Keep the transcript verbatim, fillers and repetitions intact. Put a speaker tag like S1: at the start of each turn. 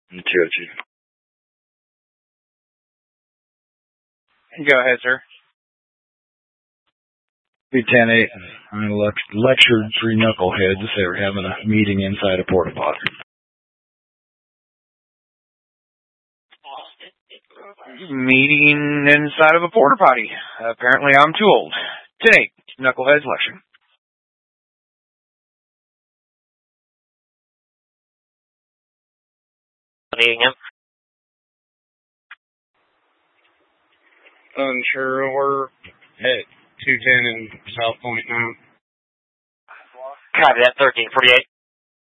S1: Gotcha.
S2: Go ahead, sir.
S1: B ten eight. I lectured three knuckleheads. They were having a meeting inside a porta potty.
S2: Meeting inside of a porta potty. Apparently I'm too old. ten eight. Knuckleheads lecture.
S3: Needing him.
S4: Unsure. We're at two ten in South Point now.
S3: Copy that, thirteen forty-eight.